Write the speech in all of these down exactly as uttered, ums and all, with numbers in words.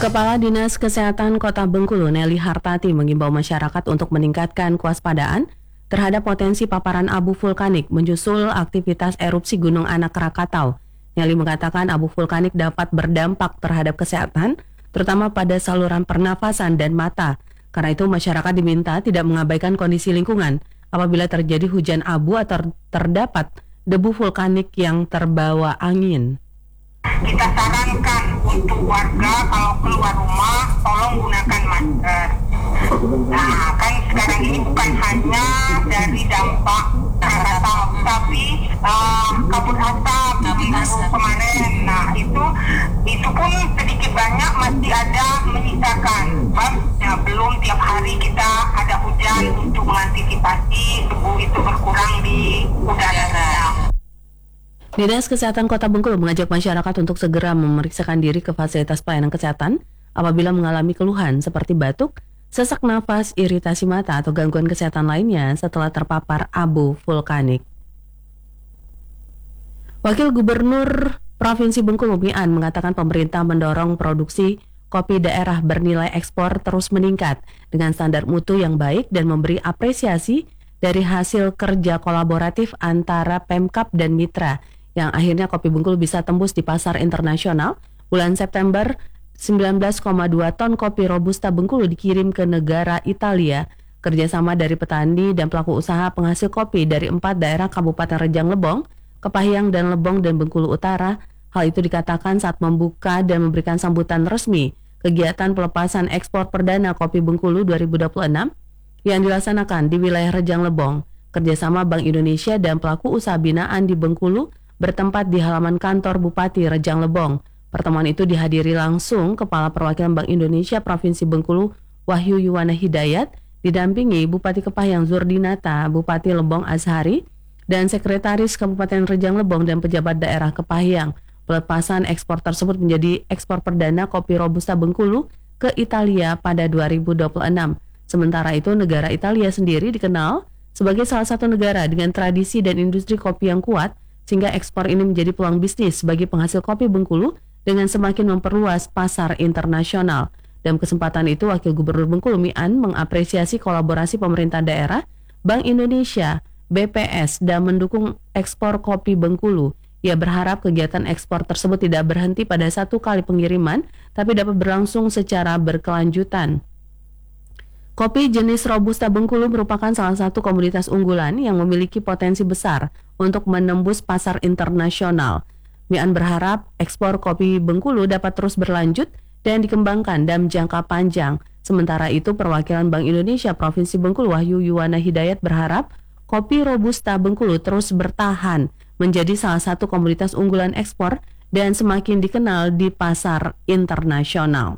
Kepala Dinas Kesehatan Kota Bengkulu, Nelly Hartati, mengimbau masyarakat untuk meningkatkan kewaspadaan terhadap potensi paparan abu vulkanik menyusul aktivitas erupsi Gunung Anak Krakatau. Nelly mengatakan abu vulkanik dapat berdampak terhadap kesehatan, terutama pada saluran pernafasan dan mata. Karena itu masyarakat diminta tidak mengabaikan kondisi lingkungan apabila terjadi hujan abu atau terdapat debu vulkanik yang terbawa angin. Kita sarankan untuk warga kalau keluar rumah tolong gunakan masker. Nah, kan sekarang ini bukan hanya dari dampak Krakatau, tapi uh, kabut asap di baru kemarin. Nah, itu itu pun sedikit banyak masih ada menyisakan. Sebab ya, belum tiap hari kita ada hujan untuk mengantisipasi debu itu berkurang di udara. Dinas Kesehatan Kota Bengkulu mengajak masyarakat untuk segera memeriksakan diri ke fasilitas pelayanan kesehatan apabila mengalami keluhan seperti batuk, sesak nafas, iritasi mata, atau gangguan kesehatan lainnya setelah terpapar abu vulkanik. Wakil Gubernur Provinsi Bengkulu Mian mengatakan pemerintah mendorong produksi kopi daerah bernilai ekspor terus meningkat dengan standar mutu yang baik dan memberi apresiasi dari hasil kerja kolaboratif antara Pemkab dan mitra, yang akhirnya kopi Bengkulu bisa tembus di pasar internasional. Bulan September, sembilan belas koma dua ton kopi Robusta Bengkulu dikirim ke negara Italia. Kerjasama dari petani dan pelaku usaha penghasil kopi dari empat daerah Kabupaten Rejang Lebong, Kepahyang dan Lebong dan Bengkulu Utara. Hal itu dikatakan saat membuka dan memberikan sambutan resmi kegiatan pelepasan ekspor perdana kopi Bengkulu dua ribu dua puluh enam yang dilaksanakan di wilayah Rejang Lebong. Kerjasama Bank Indonesia dan pelaku usaha binaan di Bengkulu bertempat di halaman kantor Bupati Rejang Lebong. Pertemuan itu dihadiri langsung Kepala Perwakilan Bank Indonesia Provinsi Bengkulu Wahyu Yuwana Hidayat, didampingi Bupati Kepahyang Zurdinata, Bupati Lebong Azhari, dan Sekretaris Kabupaten Rejang Lebong dan pejabat daerah Kepahyang. Pelepasan ekspor tersebut menjadi ekspor perdana kopi Robusta Bengkulu ke Italia pada dua ribu dua puluh enam. Sementara itu negara Italia sendiri dikenal sebagai salah satu negara dengan tradisi dan industri kopi yang kuat, sehingga ekspor ini menjadi peluang bisnis bagi penghasil kopi Bengkulu dengan semakin memperluas pasar internasional. Dalam kesempatan itu, Wakil Gubernur Bengkulu Mian mengapresiasi kolaborasi pemerintah daerah, Bank Indonesia, B P S, dan mendukung ekspor kopi Bengkulu. Ia berharap kegiatan ekspor tersebut tidak berhenti pada satu kali pengiriman, tapi dapat berlangsung secara berkelanjutan. Kopi jenis Robusta Bengkulu merupakan salah satu komoditas unggulan yang memiliki potensi besar untuk menembus pasar internasional. Mian berharap ekspor kopi Bengkulu dapat terus berlanjut dan dikembangkan dalam jangka panjang. Sementara itu, perwakilan Bank Indonesia Provinsi Bengkulu Wahyu Yuwana Hidayat berharap kopi Robusta Bengkulu terus bertahan menjadi salah satu komoditas unggulan ekspor dan semakin dikenal di pasar internasional.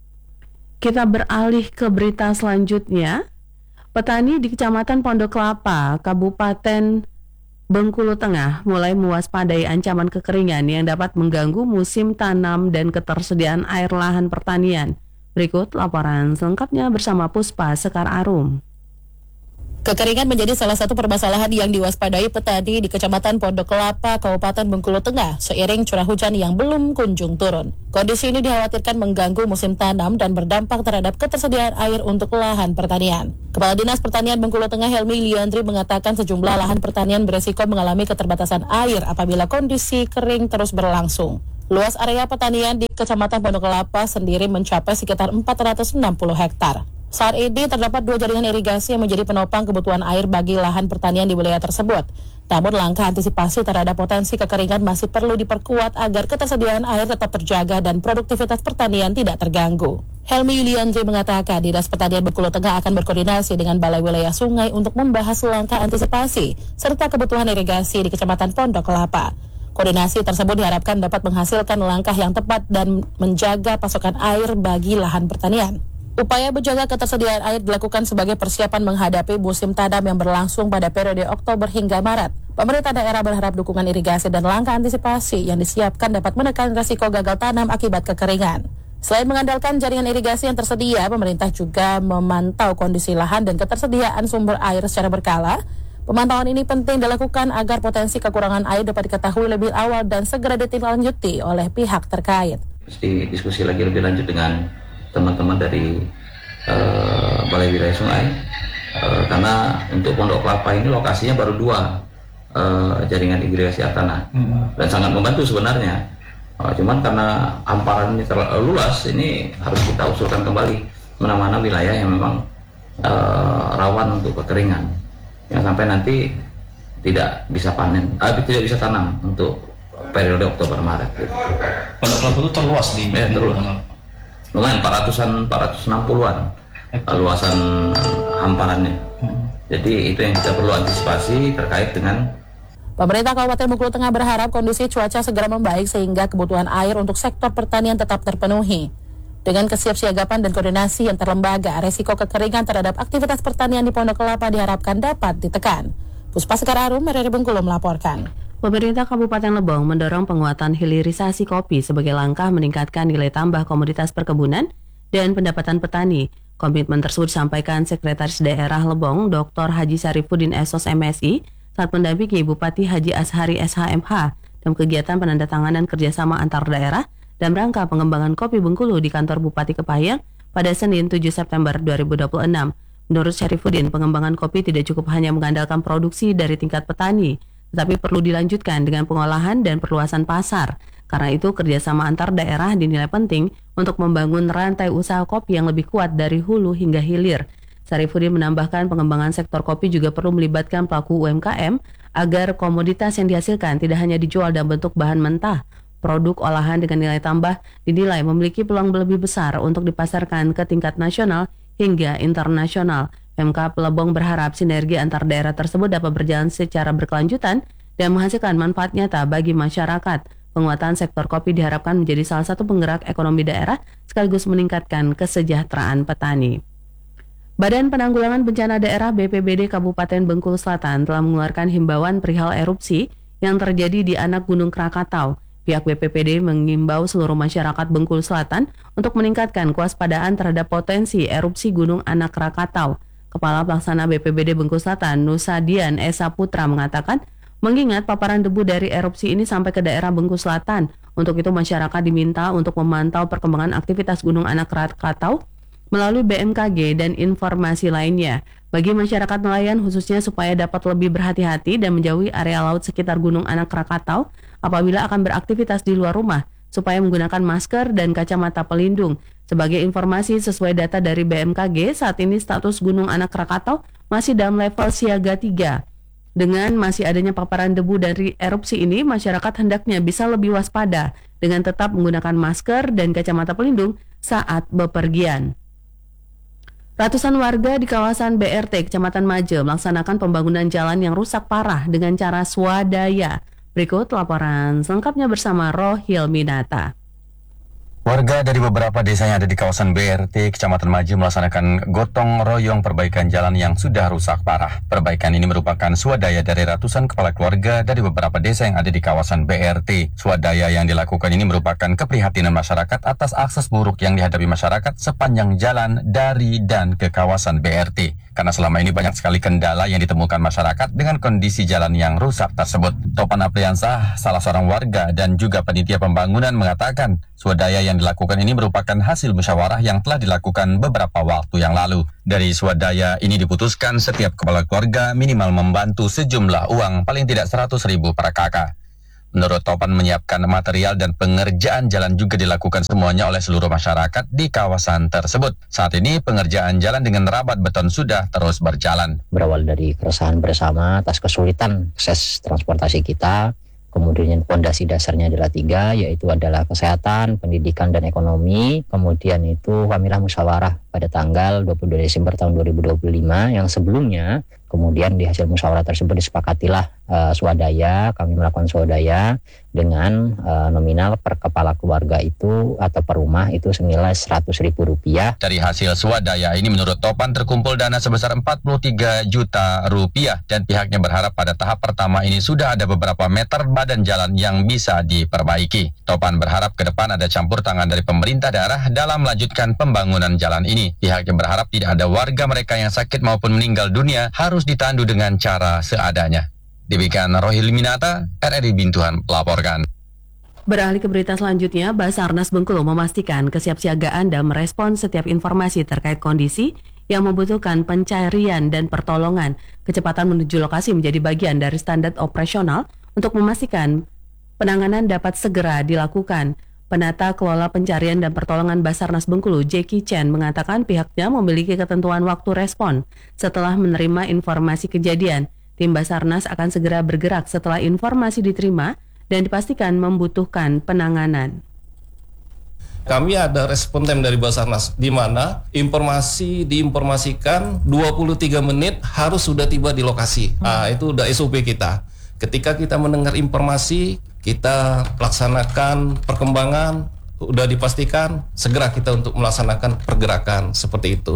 Kita beralih ke berita selanjutnya. Petani di Kecamatan Pondok Kelapa, Kabupaten Bengkulu Tengah mulai mewaspadai ancaman kekeringan yang dapat mengganggu musim tanam dan ketersediaan air lahan pertanian. Berikut laporan selengkapnya bersama Puspa Sekar Arum. Kekeringan menjadi salah satu permasalahan yang diwaspadai petani di Kecamatan Pondok Kelapa, Kabupaten Bengkulu Tengah, seiring curah hujan yang belum kunjung turun. Kondisi ini dikhawatirkan mengganggu musim tanam dan berdampak terhadap ketersediaan air untuk lahan pertanian. Kepala Dinas Pertanian Bengkulu Tengah Helmi Liandri mengatakan sejumlah lahan pertanian beresiko mengalami keterbatasan air apabila kondisi kering terus berlangsung. Luas area pertanian di Kecamatan Pondok Kelapa sendiri mencapai sekitar empat ratus enam puluh hektar. Saat ini terdapat dua jaringan irigasi yang menjadi penopang kebutuhan air bagi lahan pertanian di wilayah tersebut. Namun langkah antisipasi terhadap potensi kekeringan masih perlu diperkuat agar ketersediaan air tetap terjaga dan produktivitas pertanian tidak terganggu. Helmi Yuliandri mengatakan Dinas Pertanian Bengkulu Tengah akan berkoordinasi dengan Balai Wilayah Sungai untuk membahas langkah antisipasi serta kebutuhan irigasi di Kecamatan Pondok Kelapa. Koordinasi tersebut diharapkan dapat menghasilkan langkah yang tepat dan menjaga pasokan air bagi lahan pertanian. Upaya menjaga ketersediaan air dilakukan sebagai persiapan menghadapi musim tanam yang berlangsung pada periode Oktober hingga Maret. Pemerintah daerah berharap dukungan irigasi dan langkah antisipasi yang disiapkan dapat menekan risiko gagal tanam akibat kekeringan. Selain mengandalkan jaringan irigasi yang tersedia, pemerintah juga memantau kondisi lahan dan ketersediaan sumber air secara berkala. Pemantauan ini penting dilakukan agar potensi kekurangan air dapat diketahui lebih awal dan segera ditindaklanjuti oleh pihak terkait. Mesti diskusi lagi lebih lanjut dengan teman-teman dari uh, Balai Wilayah Sungai, uh, karena untuk Pondok Kelapa ini lokasinya baru dua uh, jaringan irigasi air tanah hmm. dan sangat membantu sebenarnya. Uh, cuman karena hamparan ini terlalu luas, ini harus kita usulkan kembali mana-mana wilayah yang memang uh, rawan untuk kekeringan, yang sampai nanti tidak bisa panen, uh, tidak bisa tanam untuk periode Oktober Maret. Gitu. Pondok Kelapa itu terluas di ya, terluas. Lumayan empat ratusan, empat ratus enam puluhan luasan hamparannya. Hmm. Jadi itu yang kita perlu antisipasi terkait dengan. Pemerintah Kabupaten Bengkulu Tengah berharap kondisi cuaca segera membaik sehingga kebutuhan air untuk sektor pertanian tetap terpenuhi. Dengan kesiapsiagaan dan koordinasi yang terlembaga, resiko kekeringan terhadap aktivitas pertanian di Pondok Kelapa diharapkan dapat ditekan. Puspa Sekar Arum, R R I Bengkulu melaporkan. Pemerintah Kabupaten Lebong mendorong penguatan hilirisasi kopi sebagai langkah meningkatkan nilai tambah komoditas perkebunan dan pendapatan petani. Komitmen tersebut disampaikan Sekretaris Daerah Lebong, Doktor Haji Syarifuddin S O S M S I, saat mendampingi Bupati Haji Ashari S H M H dalam kegiatan penandatanganan kerjasama antar daerah dalam rangka pengembangan kopi Bengkulu di kantor Bupati Kepahyang pada Senin tujuh September dua ribu dua puluh enam. Menurut Syarifuddin, pengembangan kopi tidak cukup hanya mengandalkan produksi dari tingkat petani, tetapi perlu dilanjutkan dengan pengolahan dan perluasan pasar. Karena itu, kerjasama antar daerah dinilai penting untuk membangun rantai usaha kopi yang lebih kuat dari hulu hingga hilir. Syarifuddin menambahkan pengembangan sektor kopi juga perlu melibatkan pelaku U M K M agar komoditas yang dihasilkan tidak hanya dijual dalam bentuk bahan mentah. Produk olahan dengan nilai tambah dinilai memiliki peluang lebih besar untuk dipasarkan ke tingkat nasional hingga internasional. Pemkab Lebong berharap sinergi antar daerah tersebut dapat berjalan secara berkelanjutan dan menghasilkan manfaat nyata bagi masyarakat. Penguatan sektor kopi diharapkan menjadi salah satu penggerak ekonomi daerah sekaligus meningkatkan kesejahteraan petani. Badan Penanggulangan Bencana Daerah B P B D Kabupaten Bengkulu Selatan telah mengeluarkan himbauan perihal erupsi yang terjadi di anak Gunung Krakatau. Pihak B P B D mengimbau seluruh masyarakat Bengkulu Selatan untuk meningkatkan kewaspadaan terhadap potensi erupsi Gunung Anak Krakatau. Kepala Pelaksana B P B D Bengkulu Selatan, Nusadian Esa Putra mengatakan, mengingat paparan debu dari erupsi ini sampai ke daerah Bengkulu Selatan. Untuk itu masyarakat diminta untuk memantau perkembangan aktivitas Gunung Anak Krakatau melalui B M K G dan informasi lainnya. Bagi masyarakat nelayan khususnya supaya dapat lebih berhati-hati dan menjauhi area laut sekitar Gunung Anak Krakatau apabila akan beraktivitas di luar rumah, supaya menggunakan masker dan kacamata pelindung. Sebagai informasi sesuai data dari B M K G, saat ini status Gunung Anak Krakatau masih dalam level siaga tiga. Dengan masih adanya paparan debu dari erupsi ini, masyarakat hendaknya bisa lebih waspada dengan tetap menggunakan masker dan kacamata pelindung saat bepergian. Ratusan warga di kawasan B R T Kecamatan Maje melaksanakan pembangunan jalan yang rusak parah dengan cara swadaya. Berikut laporan selengkapnya bersama Rohil Minata. Warga dari beberapa desa yang ada di kawasan B R T Kecamatan Maje melaksanakan gotong royong perbaikan jalan yang sudah rusak parah. Perbaikan ini merupakan swadaya dari ratusan kepala keluarga dari beberapa desa yang ada di kawasan B R T. Swadaya yang dilakukan ini merupakan keprihatinan masyarakat atas akses buruk yang dihadapi masyarakat sepanjang jalan dari dan ke kawasan B R T. Karena selama ini banyak sekali kendala yang ditemukan masyarakat dengan kondisi jalan yang rusak tersebut. Topan Apriansah, salah seorang warga dan juga panitia pembangunan mengatakan, swadaya yang dilakukan ini merupakan hasil musyawarah yang telah dilakukan beberapa waktu yang lalu. Dari swadaya ini diputuskan setiap kepala keluarga minimal membantu sejumlah uang paling tidak seratus ribu per kakak. Menurut Topan, menyiapkan material dan pengerjaan jalan juga dilakukan semuanya oleh seluruh masyarakat di kawasan tersebut. Saat ini pengerjaan jalan dengan rabat beton sudah terus berjalan. Berawal dari keresahan bersama atas kesulitan akses transportasi kita, kemudian fondasi dasarnya adalah tiga, yaitu adalah kesehatan, pendidikan, dan ekonomi. Kemudian itu kamilah musyawarah pada tanggal dua puluh dua Desember tahun dua ribu dua puluh lima yang sebelumnya. Kemudian di hasil musyawarah tersebut disepakatilah uh, swadaya, kami melakukan swadaya dengan uh, nominal per kepala keluarga itu atau per rumah itu senilai seratus ribu rupiah. Dari hasil swadaya ini menurut Topan terkumpul dana sebesar empat puluh tiga juta rupiah dan pihaknya berharap pada tahap pertama ini sudah ada beberapa meter badan jalan yang bisa diperbaiki. Topan berharap ke depan ada campur tangan dari pemerintah daerah dalam melanjutkan pembangunan jalan ini. Pihaknya berharap tidak ada warga mereka yang sakit maupun meninggal dunia harus ditandu dengan cara seadanya. Demikian Rohil Minata, R R I Bintuhan melaporkan. Beralih ke berita selanjutnya, Basarnas Bengkulu memastikan kesiapsiagaan dan merespon setiap informasi terkait kondisi yang membutuhkan pencarian dan pertolongan. Kecepatan menuju lokasi menjadi bagian dari standar operasional untuk memastikan penanganan dapat segera dilakukan. Penata Kelola Pencarian dan Pertolongan Basarnas Bengkulu, Jackie Chen, mengatakan pihaknya memiliki ketentuan waktu respon. Setelah menerima informasi kejadian, tim Basarnas akan segera bergerak setelah informasi diterima dan dipastikan membutuhkan penanganan. Kami ada respon time dari Basarnas, di mana informasi diinformasikan dua puluh tiga menit harus sudah tiba di lokasi. Nah, itu udah S O P kita. Ketika kita mendengar informasi, kita laksanakan perkembangan, udah dipastikan, segera kita untuk melaksanakan pergerakan, seperti itu.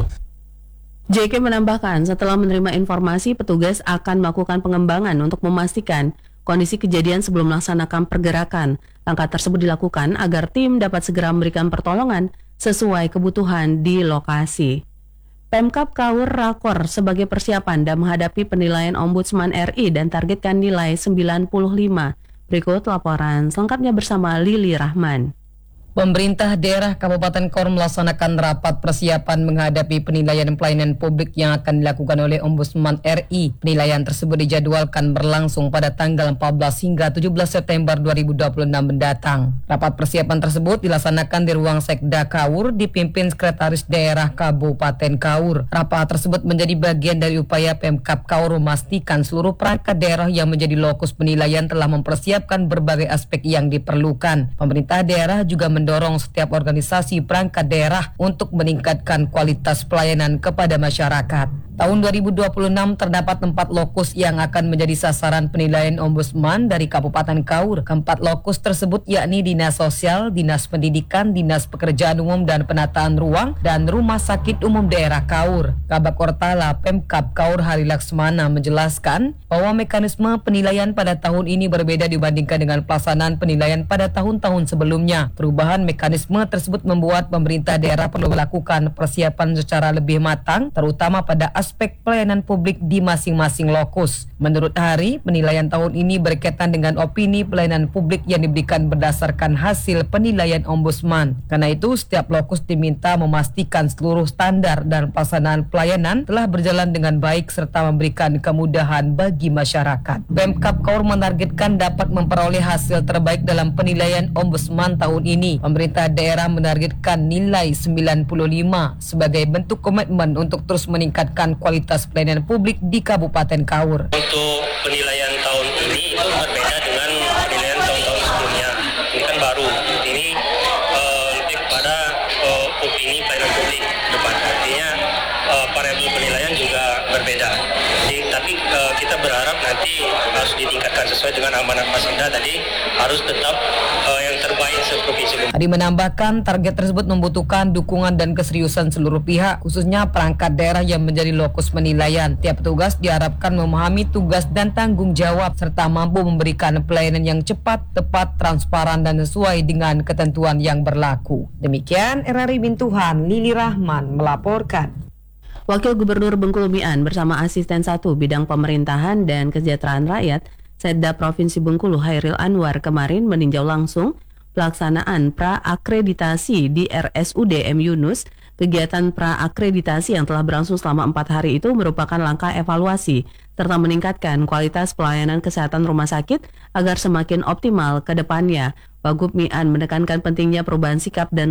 J K menambahkan, setelah menerima informasi, petugas akan melakukan pengembangan untuk memastikan kondisi kejadian sebelum melaksanakan pergerakan. Langkah tersebut dilakukan agar tim dapat segera memberikan pertolongan sesuai kebutuhan di lokasi. Pemkab Kaur rakor sebagai persiapan dan menghadapi penilaian Ombudsman R I dan targetkan nilai sembilan puluh lima. Berikut laporan selengkapnya bersama Lili Rahman. Pemerintah daerah Kabupaten Kaur melaksanakan rapat persiapan menghadapi penilaian pelayanan publik yang akan dilakukan oleh Ombudsman R I. Penilaian tersebut dijadwalkan berlangsung pada tanggal empat belas hingga tujuh belas September dua ribu dua puluh enam mendatang. Rapat persiapan tersebut dilaksanakan di ruang Sekda Kaur dipimpin Sekretaris Daerah Kabupaten Kaur. Rapat tersebut menjadi bagian dari upaya Pemkab Kaur memastikan seluruh perangkat daerah yang menjadi lokus penilaian telah mempersiapkan berbagai aspek yang diperlukan. Pemerintah daerah juga mendorong setiap organisasi perangkat daerah untuk meningkatkan kualitas pelayanan kepada masyarakat. Tahun dua ribu dua puluh enam terdapat empat lokus yang akan menjadi sasaran penilaian Ombudsman dari Kabupaten Kaur. Keempat lokus tersebut yakni Dinas Sosial, Dinas Pendidikan, Dinas Pekerjaan Umum dan Penataan Ruang, dan Rumah Sakit Umum Daerah Kaur. Kabak Kortala Pemkab Kaur Hari Laksmana menjelaskan bahwa mekanisme penilaian pada tahun ini berbeda dibandingkan dengan pelaksanaan penilaian pada tahun-tahun sebelumnya. Perubahan mekanisme tersebut membuat pemerintah daerah perlu melakukan persiapan secara lebih matang, terutama pada aspek pelayanan publik di masing-masing lokus. Menurut Hari, penilaian tahun ini berkaitan dengan opini pelayanan publik yang diberikan berdasarkan hasil penilaian Ombudsman. Karena itu, setiap lokus diminta memastikan seluruh standar dan pelaksanaan pelayanan telah berjalan dengan baik serta memberikan kemudahan bagi masyarakat. Pemkab Kaur menargetkan dapat memperoleh hasil terbaik dalam penilaian Ombudsman tahun ini. Pemerintah daerah menargetkan nilai sembilan puluh lima sebagai bentuk komitmen untuk terus meningkatkan kualitas pelayanan publik di Kabupaten Kaur. Untuk penilaian tahun ini itu berbeda dengan penilaian tahun-tahun sebelumnya. Ini kan baru. Ini uh, lebih kepada uh, opini pelayanan publik depan. Artinya uh, variabel penilaian juga berbeda. Jadi, tapi uh, kita berharap nanti harus ditingkatkan sesuai dengan amanat Pasida tadi, harus tetap uh, yang terbaik seprovinsi. Adi menambahkan target tersebut membutuhkan dukungan dan keseriusan seluruh pihak, khususnya perangkat daerah yang menjadi lokus penilaian. Tiap petugas diharapkan memahami tugas dan tanggung jawab serta mampu memberikan pelayanan yang cepat, tepat, transparan dan sesuai dengan ketentuan yang berlaku. Demikian R R I Bintuhan, Lili Rahman melaporkan. Wakil Gubernur Bengkulu Mian bersama Asisten satu Bidang Pemerintahan dan Kesejahteraan Rakyat Setda Provinsi Bengkulu Hairil Anwar kemarin meninjau langsung pelaksanaan pra-akreditasi di R S U D M Yunus. Kegiatan pra-akreditasi yang telah berlangsung selama empat hari itu merupakan langkah evaluasi serta meningkatkan kualitas pelayanan kesehatan rumah sakit agar semakin optimal ke depannya. Wagub Mian menekankan pentingnya perubahan sikap dan